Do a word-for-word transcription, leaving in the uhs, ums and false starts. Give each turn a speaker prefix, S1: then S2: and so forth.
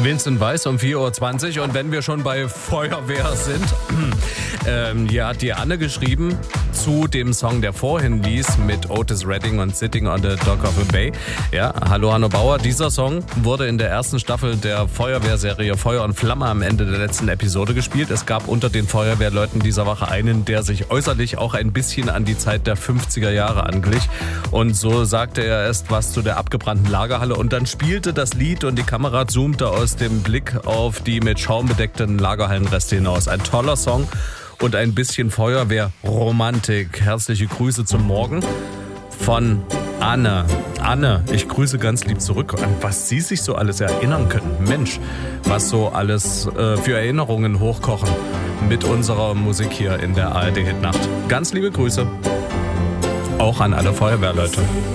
S1: Vincent Weiss um vier Uhr zwanzig und wenn wir schon bei Feuerwehr sind, ähm, hier hat die Anne geschrieben zu dem Song, der vorhin ließ mit Otis Redding und Sitting on the Dock of a Bay. Ja, hallo Hanno Bauer, dieser Song wurde in der ersten Staffel der Feuerwehrserie Feuer und Flamme am Ende der letzten Episode gespielt. Es gab unter den Feuerwehrleuten dieser Wache einen, der sich äußerlich auch ein bisschen an die Zeit der fünfziger Jahre anglich und so sagte er erst was zu der abgebrannten Lagerhalle und dann spielte das Lied und die Kamera zoomte aus dem Blick auf die mit Schaum bedeckten Lagerhallenreste hinaus. Ein toller Song und ein bisschen Feuerwehrromantik. Herzliche Grüße zum Morgen von Anne. Anne, ich grüße ganz lieb zurück, an was Sie sich so alles erinnern können. Mensch, was so alles äh, für Erinnerungen hochkochen mit unserer Musik hier in der A R D-Hitnacht. Ganz liebe Grüße auch an alle Feuerwehrleute.